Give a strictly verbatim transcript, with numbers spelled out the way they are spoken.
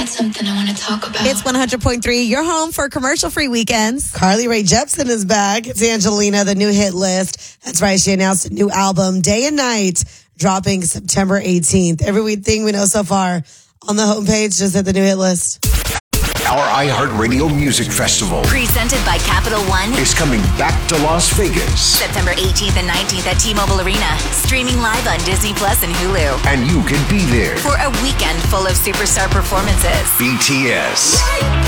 got something I want to talk about. It's one hundred point three, your home for commercial-free weekends. Carly Rae Jepsen is back. It's Angelina, the new hit list. That's right. She announced a new album, Day and Night, dropping September eighteenth. Everything we know so far on the homepage, just hit the new hit list. Our iHeartRadio Music Festival, presented by Capital One, is coming back to Las Vegas. September eighteenth and nineteenth at T-Mobile Arena. Streaming live on Disney Plus and Hulu. And you can be there for a weekend full of superstar performances. B T S,